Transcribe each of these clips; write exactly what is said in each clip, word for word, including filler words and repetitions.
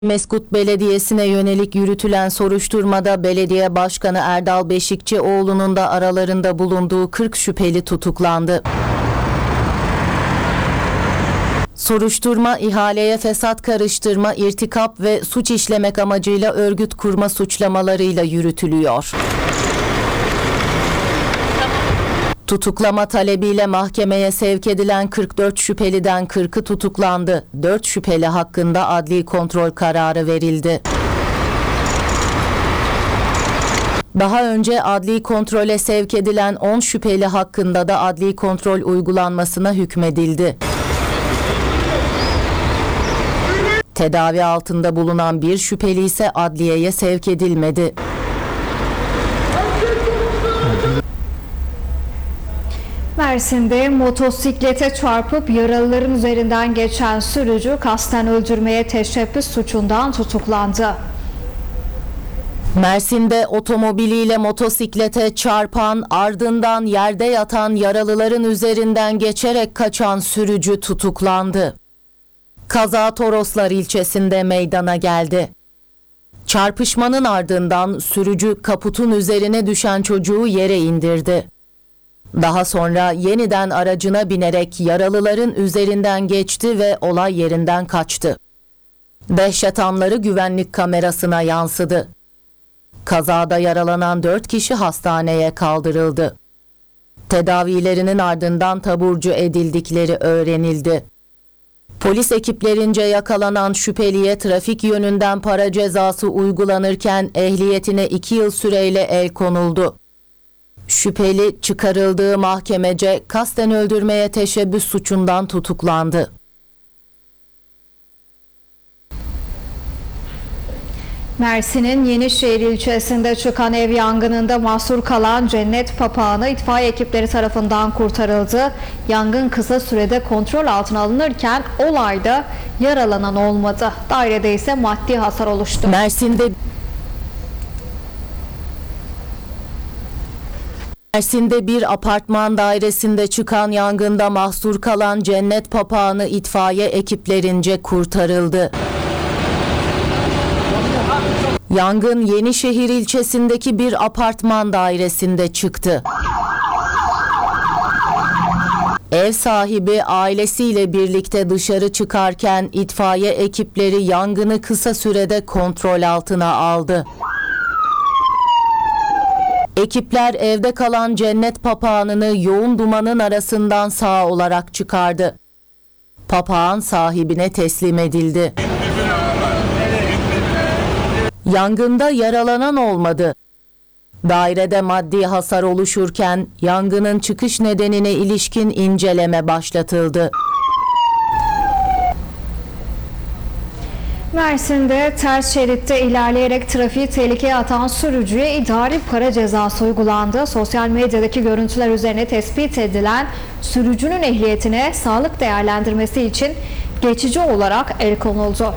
Meskut Belediyesi'ne yönelik yürütülen soruşturmada belediye başkanı Erdal Beşikçioğlu'nun da aralarında bulunduğu kırk şüpheli tutuklandı. Soruşturma, ihaleye fesat karıştırma, irtikap ve suç işlemek amacıyla örgüt kurma suçlamalarıyla yürütülüyor. Tutuklama talebiyle mahkemeye sevk edilen kırk dört şüpheliden kırkı tutuklandı. dört şüpheli hakkında adli kontrol kararı verildi. Daha önce adli kontrole sevk edilen on şüpheli hakkında da adli kontrol uygulanmasına hükmedildi. Tedavi altında bulunan bir şüpheli ise adliyeye sevk edilmedi. Mersin'de motosiklete çarpıp yaralıların üzerinden geçen sürücü kasten öldürmeye teşebbüs suçundan tutuklandı. Mersin'de otomobiliyle motosiklete çarpan, ardından yerde yatan yaralıların üzerinden geçerek kaçan sürücü tutuklandı. Kaza Toroslar ilçesinde meydana geldi. Çarpışmanın ardından sürücü kaputun üzerine düşen çocuğu yere indirdi. Daha sonra yeniden aracına binerek yaralıların üzerinden geçti ve olay yerinden kaçtı. Dehşet anları güvenlik kamerasına yansıdı. Kazada yaralanan dört kişi hastaneye kaldırıldı. Tedavilerinin ardından taburcu edildikleri öğrenildi. Polis ekiplerince yakalanan şüpheliye trafik yönünden para cezası uygulanırken ehliyetine iki yıl süreyle el konuldu. Şüpheli çıkarıldığı mahkemece kasten öldürmeye teşebbüs suçundan tutuklandı. Mersin'in Yenişehir ilçesinde çıkan ev yangınında mahsur kalan cennet papağanı itfaiye ekipleri tarafından kurtarıldı. Yangın kısa sürede kontrol altına alınırken olayda yaralanan olmadı. Dairede ise maddi hasar oluştu. Mersin'de Mersin'de bir apartman dairesinde çıkan yangında mahsur kalan cennet papağanı itfaiye ekiplerince kurtarıldı. Yangın Yenişehir ilçesindeki bir apartman dairesinde çıktı. Ev sahibi ailesiyle birlikte dışarı çıkarken itfaiye ekipleri yangını kısa sürede kontrol altına aldı. Ekipler evde kalan cennet papağanını yoğun dumanın arasından sağ olarak çıkardı. Papağan sahibine teslim edildi. Yangında yaralanan olmadı. Dairede maddi hasar oluşurken yangının çıkış nedenine ilişkin inceleme başlatıldı. Mersin'de ters şeritte ilerleyerek trafiği tehlikeye atan sürücüye idari para cezası uygulandı. Sosyal medyadaki görüntüler üzerine tespit edilen sürücünün ehliyetine sağlık değerlendirmesi için geçici olarak el konuldu.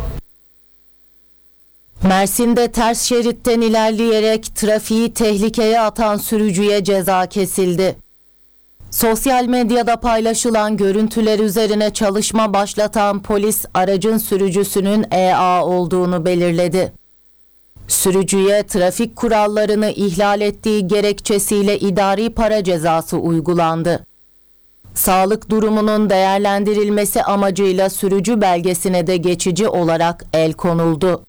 Mersin'de ters şeritten ilerleyerek trafiği tehlikeye atan sürücüye ceza kesildi. Sosyal medyada paylaşılan görüntüler üzerine çalışma başlatan polis aracın sürücüsünün E A olduğunu belirledi. Sürücüye trafik kurallarını ihlal ettiği gerekçesiyle idari para cezası uygulandı. Sağlık durumunun değerlendirilmesi amacıyla sürücü belgesine de geçici olarak el konuldu.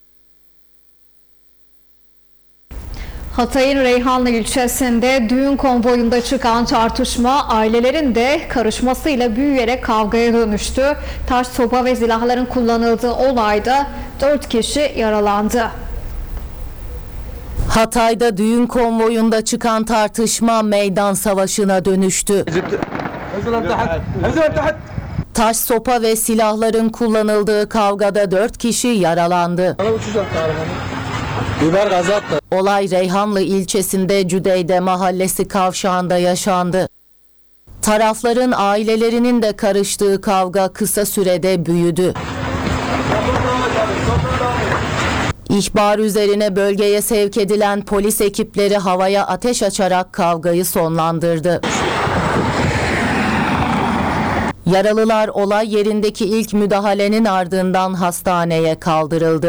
Hatay'ın Reyhanlı ilçesinde düğün konvoyunda çıkan tartışma ailelerin de karışmasıyla büyüyerek kavgaya dönüştü. Taş, sopa ve silahların kullanıldığı olayda dört kişi yaralandı. Hatay'da düğün konvoyunda çıkan tartışma meydan savaşına dönüştü. Taş, sopa ve silahların kullanıldığı kavgada dört kişi yaralandı. Olay Reyhanlı ilçesinde Cüdeyde Mahallesi kavşağında yaşandı. Tarafların ailelerinin de karıştığı kavga kısa sürede büyüdü. İhbar üzerine bölgeye sevk edilen polis ekipleri havaya ateş açarak kavgayı sonlandırdı. Yaralılar olay yerindeki ilk müdahalenin ardından hastaneye kaldırıldı.